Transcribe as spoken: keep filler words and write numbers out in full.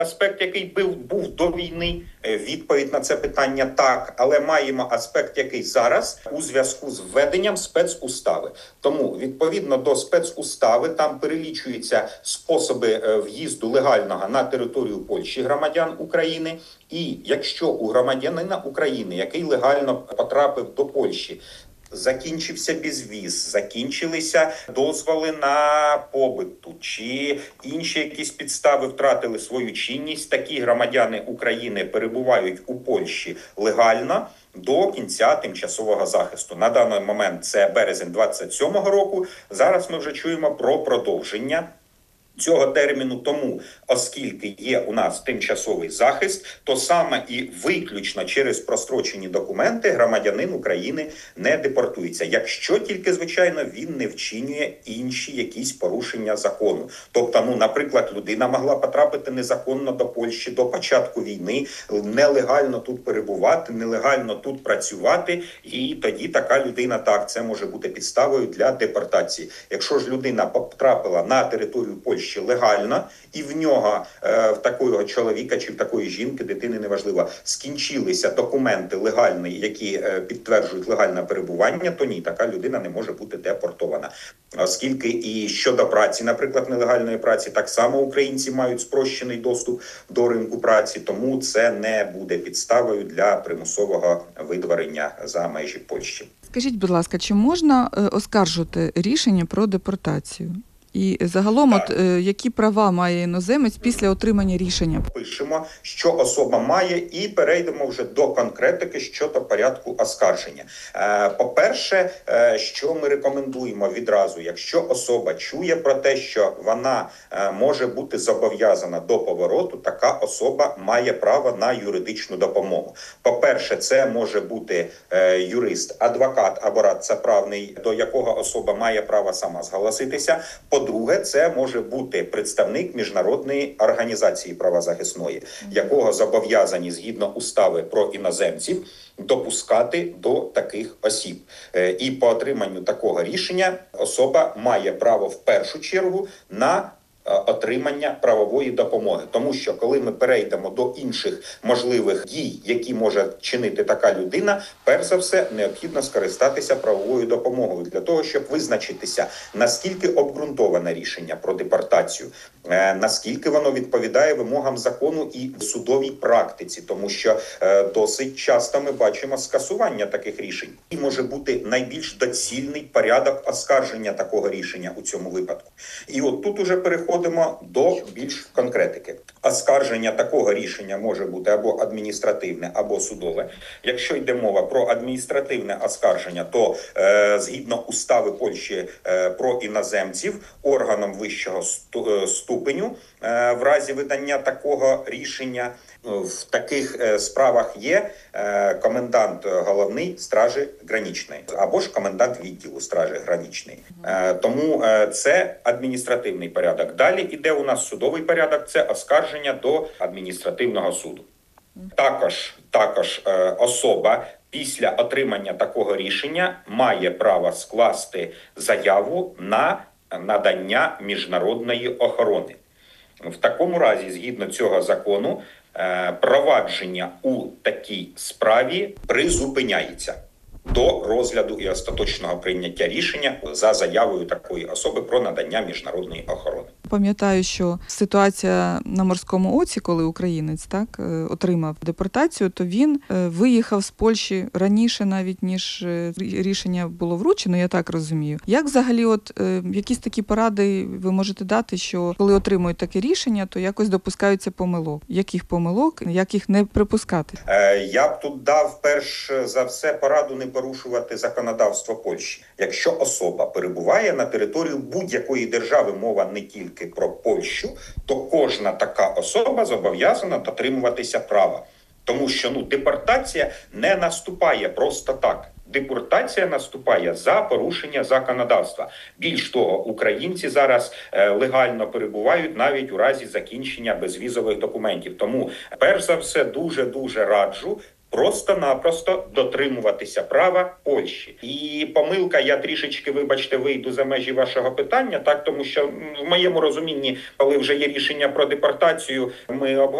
Аспект, який був, був до війни, відповідь на це питання так, але маємо аспект, який зараз у зв'язку з введенням спецустави. Тому, відповідно до спецустави, там перелічуються способи в'їзду легального на територію Польщі громадян України. І якщо у громадянина України, який легально потрапив до Польщі, закінчився безвіз, закінчилися дозволи на побит тут, чи інші якісь підстави втратили свою чинність, такі громадяни України перебувають у Польщі легально до кінця тимчасового захисту. На даний момент це березень двадцять сьомого року. Зараз ми вже чуємо про продовження цього терміну. Тому, оскільки є у нас тимчасовий захист, то саме і виключно через прострочені документи громадянин України не депортується. Якщо тільки, звичайно, він не вчинює інші якісь порушення закону. Тобто, ну, наприклад, людина могла потрапити незаконно до Польщі до початку війни, нелегально тут перебувати, нелегально тут працювати, і тоді така людина, так, це може бути підставою для депортації. Якщо ж людина потрапила на територію Польщі легально, і в нього, е, в такого чоловіка чи в такої жінки, дитини, неважливо, скінчилися документи легальні, які е, підтверджують легальне перебування, то ні, така людина не може бути депортована. Оскільки і щодо праці, наприклад, нелегальної праці, так само українці мають спрощений доступ до ринку праці, тому це не буде підставою для примусового видворення за межі Польщі. Скажіть, будь ласка, чи можна оскаржувати рішення про депортацію? І загалом, от, е, які права має іноземець після отримання рішення? Пишемо, що особа має, і перейдемо вже до конкретики щодо порядку оскарження. Е, по-перше, е, що ми рекомендуємо відразу, якщо особа чує про те, що вона е, може бути зобов'язана до повороту, така особа має право на юридичну допомогу. По-перше, це може бути е, юрист, адвокат або радця правний, до якого особа має право сама зголоситися. По-друге, це може бути представник міжнародної організації правозахисної, якого зобов'язані згідно устави про іноземців допускати до таких осіб. І по отриманню такого рішення особа має право в першу чергу на отримання правової допомоги. Тому що, коли ми перейдемо до інших можливих дій, які може чинити така людина, перш за все, необхідно скористатися правовою допомогою для того, щоб визначитися, наскільки обґрунтоване рішення про депортацію, наскільки воно відповідає вимогам закону і в судовій практиці, тому що досить часто ми бачимо скасування таких рішень. І може бути найбільш доцільний порядок оскарження такого рішення у цьому випадку. І от тут уже переходимо Переходимо до більш конкретики. Оскарження такого рішення може бути або адміністративне, або судове. Якщо йде мова про адміністративне оскарження, то е, згідно устави Польщі е, про іноземців, органом вищого ступеню е, в разі видання такого рішення в таких е, справах є е, комендант головний Стражі Граничної або ж комендант відділу Стражі Граничної. Е, тому е, це адміністративний порядок. Далі іде у нас судовий порядок, це оскарження до адміністративного суду. Також, також е, особа після отримання такого рішення має право скласти заяву на надання міжнародної охорони. В такому разі, згідно цього закону, е, провадження у такій справі призупиняється до розгляду і остаточного прийняття рішення за заявою такої особи про надання міжнародної охорони. Пам'ятаю, що ситуація на Морському оці, коли українець так отримав депортацію, то він виїхав з Польщі раніше навіть, ніж рішення було вручено, я так розумію. Як взагалі, от якісь такі поради ви можете дати, що коли отримують таке рішення, то якось допускаються помилок? Яких помилок, як їх не припускати? Я б тут дав перш за все пораду не порушувати законодавство Польщі. Якщо особа перебуває на території будь-якої держави, мова не тільки про Польщу, то кожна така особа зобов'язана дотримуватися права. Тому що ну, депортація не наступає просто так. Депортація наступає за порушення законодавства. Більш того, українці зараз е, легально перебувають навіть у разі закінчення безвізових документів. Тому, перш за все, дуже-дуже раджу просто-напросто дотримуватися права Польщі. І помилка, я трішечки, вибачте, вийду за межі вашого питання, так, тому що в моєму розумінні, коли вже є рішення про депортацію, ми обговорюємо